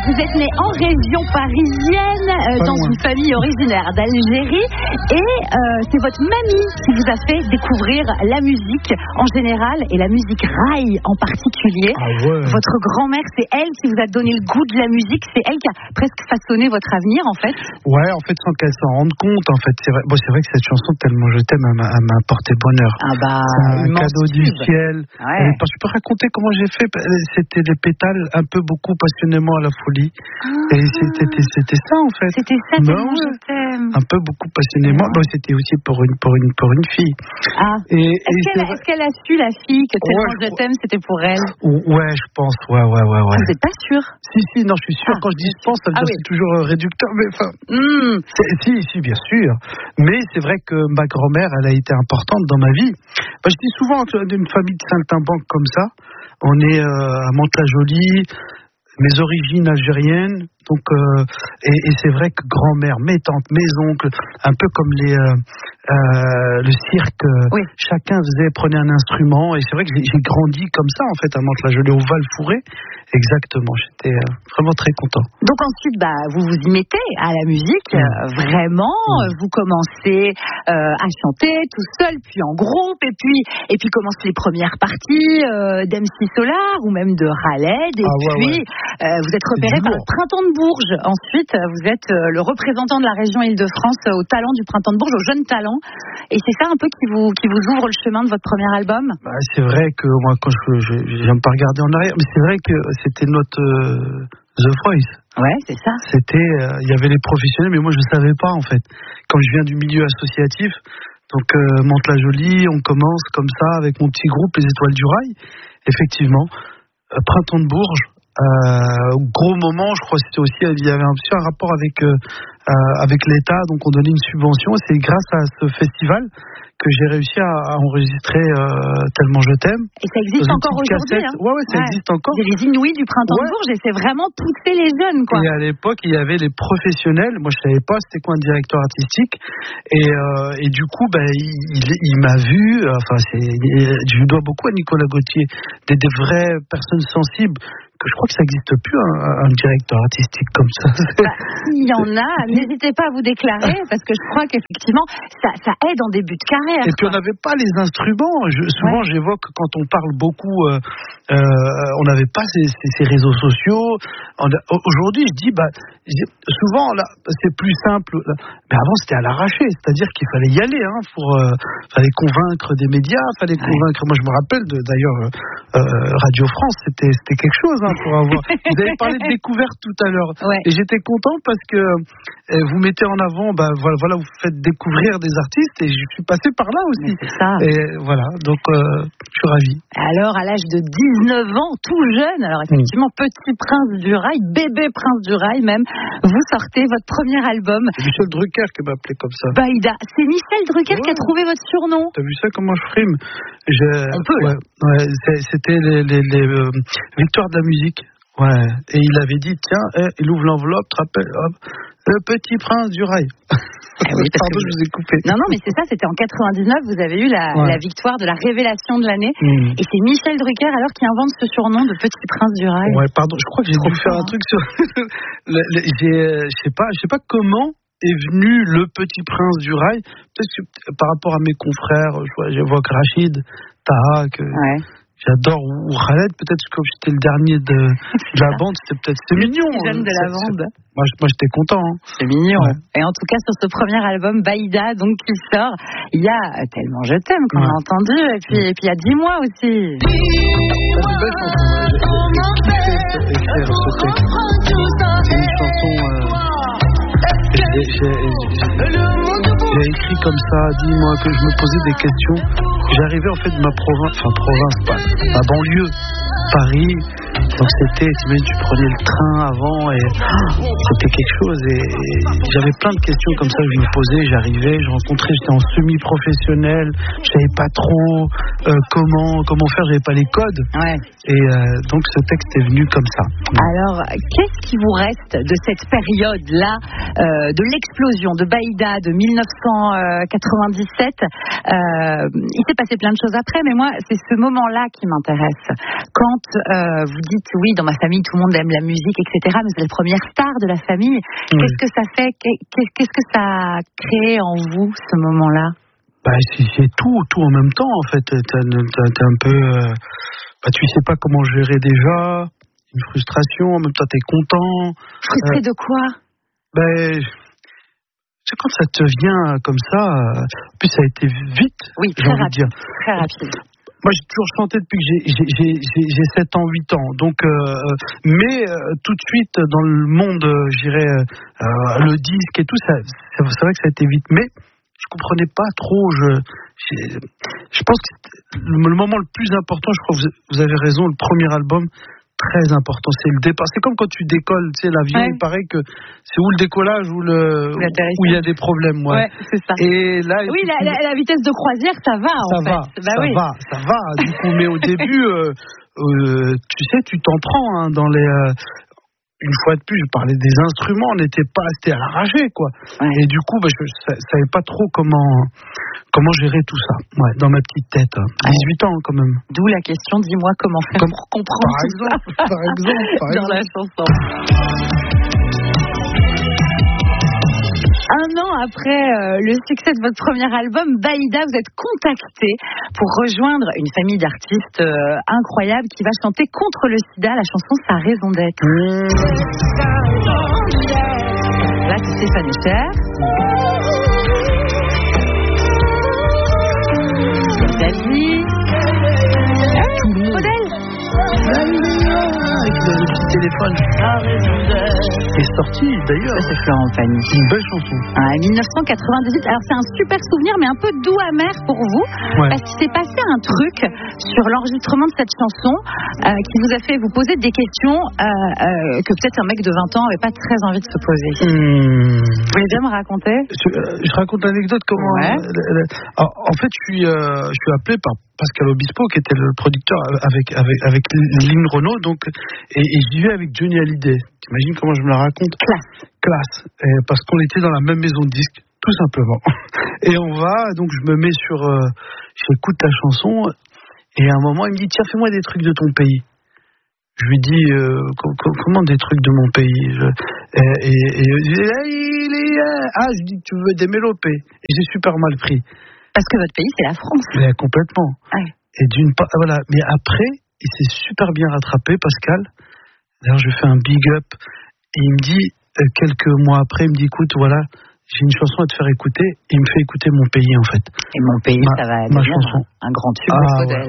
vous êtes né en région parisienne, dans une famille originaire d'Algérie, et c'est votre mamie qui vous a fait découvrir la musique en général et la musique raï en particulier. Votre grand-mère, c'est elle qui vous a donné le goût de la musique, c'est elle qui a presque façonné votre avenir en fait. Ouais, en fait, sans qu'elle s'en rende compte, en fait, c'est vrai. Bon, c'est vrai que cette chanson, Tellement je t'aime, elle m'a apporté bonheur. C'est un cadeau du ciel. Ouais. Je peux raconter comment j'ai fait. C'était les pétales, un peu beaucoup passionnément à la folie. Et c'était ça en fait. C'était ça, Tellement je t'aime. Un peu beaucoup passionnément. Bon, c'était aussi pour une fille. Est-ce qu'elle a su, la fille, que Tellement je t'aime, c'était pour elle? Ouais, je pense. Ouais. Vous n'êtes pas sûr? Si, non, je suis sûr. Quand je dis je pense, ça veut dire c'est toujours réducteur. Mais enfin, si, bien sûr. Mais c'est vrai que ma grand-mère, elle a été importante dans ma vie. Je dis souvent d'une famille de saltimbanques comme ça. On est à Mantes-la-Jolie, mes origines algériennes. Donc, et c'est vrai que grand-mère, mes tantes, mes oncles, un peu comme le cirque, chacun prenait un instrument, et c'est vrai que j'ai grandi comme ça en fait à Mantes-la-Jolie, au Val-Fouré. Exactement, j'étais vraiment très content. Donc ensuite, vous vous y mettez à la musique, vraiment, vous commencez à chanter tout seul, puis en groupe, et puis commencent les premières parties d'MC Solar ou même de Khaled, et vous êtes repéré par le Printemps de Bourges. Ensuite, vous êtes le représentant de la région Île-de-France au talent du Printemps de Bourges, aux jeunes talents, et c'est ça un peu qui vous ouvre le chemin de votre premier album. C'est vrai que moi, quand j'aime pas regarder en arrière, mais c'est vrai que c'était notre The Voice. Ouais, c'est ça. Il y avait les professionnels, mais moi je savais pas en fait. Comme je viens du milieu associatif, donc Mantes-la-Jolie, on commence comme ça avec mon petit groupe, les Étoiles du Rail. Effectivement, Printemps de Bourges. Gros moment, je crois que c'était aussi, il y avait un rapport avec l'État, donc on donnait une subvention. C'est grâce à ce festival que j'ai réussi à enregistrer Tellement je t'aime. Et ça existe encore aujourd'hui, hein. Ouais, ça existe encore. C'est les Inouïs du Printemps de Bourges, et c'est vraiment pousser les jeunes, quoi. Et à l'époque, il y avait les professionnels. Moi, je savais pas c'était quoi un directeur artistique. Et du coup, il m'a vu. Enfin, je dois beaucoup à Nicolas Gauthier, des vraies personnes sensibles. Que je crois que ça n'existe plus un directeur artistique comme ça. S'il y en a, n'hésitez pas à vous déclarer, parce que je crois qu'effectivement ça aide en début de carrière. Et puis on n'avait pas les instruments. Souvent j'évoque quand on parle beaucoup, on n'avait pas ces réseaux sociaux. Aujourd'hui je dis souvent là c'est plus simple. Mais avant c'était à l'arraché, c'est-à-dire qu'il fallait y aller. Fallait convaincre des médias, fallait convaincre. Moi je me rappelle d'ailleurs Radio France, c'était quelque chose. Pour avoir. Vous avez parlé de découverte tout à l'heure, et j'étais content parce que vous mettez en avant, voilà, vous faites découvrir des artistes, et je suis passé par là aussi. C'est ça. Et voilà, donc je suis ravi. Alors à l'âge de 19 ans, tout jeune, alors effectivement petit prince du rail, bébé prince du rail même, vous sortez votre premier album. C'est Michel Drucker qui m'a appelé comme ça. Baïda, c'est Michel Drucker qui a trouvé votre surnom. T'as vu ça comment je frime? On peut. C'était les victoires de la musique. Ouais, et il avait dit tiens, il ouvre l'enveloppe, te rappelle, hop, le petit prince du rail. Pardon, je vous ai coupé. Non, mais c'est ça, c'était en 99, vous avez eu la victoire de la révélation de l'année, et c'est Michel Drucker alors qui invente ce surnom de petit prince du rail. Ouais, pardon, je crois que j'ai dû faire un truc sur je sais pas comment est venu le petit prince du rail. Peut-être que par rapport à mes confrères, j'évoque Rachid, Taha, j'adore, ou Khaled, peut-être que j'étais le dernier de la bande, c'était mignon. Le jeune de la bande. Moi j'étais content. C'est mignon. Ouais. Et en tout cas, sur ce premier album, Baïda, donc qui sort, il y a Tellement je t'aime, qu'on a entendu, et puis il y a Dis-moi aussi. J'ai écrit comme ça, dis-moi, que je me posais des questions. J'arrivais en fait de ma ma banlieue, Paris. Donc tu prenais le train avant et c'était quelque chose. Et j'avais plein de questions comme ça que je me posais. J'arrivais, j'étais en semi-professionnel. Je savais pas trop comment faire, j'avais pas les codes. Et donc ce texte est venu comme ça. Alors, qu'est-ce qui vous reste de cette période-là, de l'explosion de Baïda de 1997 Il s'est passé plein de choses après, mais moi, c'est ce moment-là qui m'intéresse. Quand vous dites dites, oui, dans ma famille, tout le monde aime la musique, etc., mais vous êtes la première star de la famille. Oui. Qu'est-ce que ça fait? Qu'est-ce que ça a créé en vous, ce moment-là? C'est tout en même temps, en fait. T'es un peu... tu sais pas comment gérer déjà, une frustration, en même temps t'es content. Frustré de quoi? C'est quand ça te vient comme ça, en plus ça a été vite, oui, j'ai envie de dire. Très rapide. Moi j'ai toujours chanté depuis que j'ai 7 ans, 8 ans, donc mais tout de suite dans le monde, je dirais, le disque et tout, c'est vrai que ça a été vite, mais je comprenais pas trop, je pense que le moment le plus important, je crois que vous avez raison, le premier album, très important, c'est le départ. C'est comme quand tu décolles, tu sais, l'avion, il paraît que c'est où le décollage où il y a des problèmes. Ouais, c'est ça. Et là, oui, la vitesse de croisière, ça va en fait. Ça va. Du coup, mais au début, tu sais, tu t'en prends dans les. Une fois de plus, je parlais des instruments, on n'était pas resté à l'arraché, quoi. Ouais. Et du coup, je savais pas trop comment gérer tout ça. Ouais, dans ma petite tête. 18 ans, quand même. D'où la question, dis-moi comment faire pour comprendre par exemple, dans la chanson. 1 an après le succès de votre premier album, Baïda, vous êtes contacté pour rejoindre une famille d'artistes incroyables qui va chanter contre le sida, la chanson Sa raison d'être. Là, c'est Stéphane Echer. David. Modèle. Avec le petit téléphone. C'est sorti d'ailleurs. Ça, c'est Florent Pagny. Une belle chanson. 1998. Alors c'est un super souvenir, mais un peu doux amer pour vous, parce qu'il s'est passé un truc sur l'enregistrement de cette chanson qui vous a fait vous poser des questions que peut-être un mec de 20 ans n'avait pas très envie de se poser. Vous voulez bien me raconter? Je raconte l'anecdote comment. En fait, je suis appelé par Pascal Obispo, qui était le producteur avec Lynn Renaud, donc, et j'y vais avec Johnny Hallyday. T'imagines comment je me la raconte? Classe. Parce qu'on était dans la même maison de disques, tout simplement. Et on va, donc je me mets j'écoute ta chanson, et à un moment, il me dit, tiens, fais-moi des trucs de ton pays. Je lui dis, comment des trucs de mon pays? Je dis, tu veux des mélopées? Et j'ai super mal pris. Parce que votre pays, c'est la France. Mais complètement. Ouais. Et d'une part, voilà. Mais après, il s'est super bien rattrapé, Pascal. D'ailleurs, je fais un big up. Et il me dit, quelques mois après, il me dit, écoute, voilà, j'ai une chanson à te faire écouter. Et il me fait écouter Mon pays, en fait. Et Mon pays, ça va devenir un grand tube.